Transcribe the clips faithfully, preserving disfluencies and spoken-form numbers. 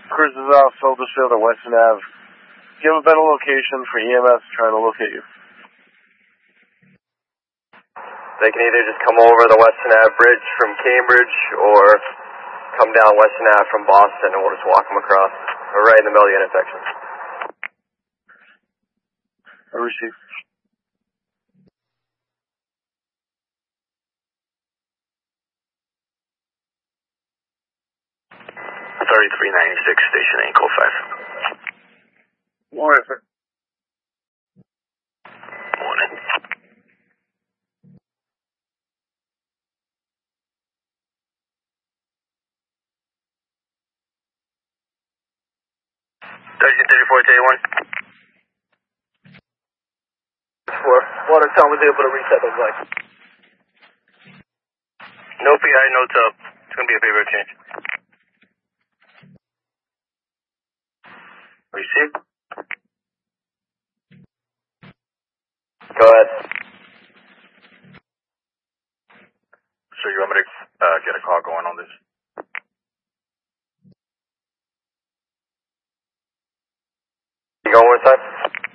Cruises off Soldier to Western Ave. Give a better location for E M S trying to locate you. They can either just come over the Western Ave bridge from Cambridge or come down Western Ave from Boston and we'll just walk them across. We're right in the middle of the intersection. I received. thirty-three ninety-six, station eight, call five. Morning, sir. Morning. thirteen thirty-four, J one. Watertown was able to reset those lights. No P I, no tub. It's going to be a favor change. Receive. Go ahead. So you want me to uh, get a call going on this? You going with that?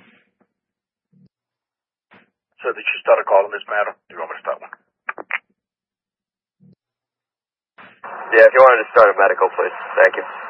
So did you start a call on this matter? Do you want me to start one? Yeah, if you wanted to start a medical, please. Thank you.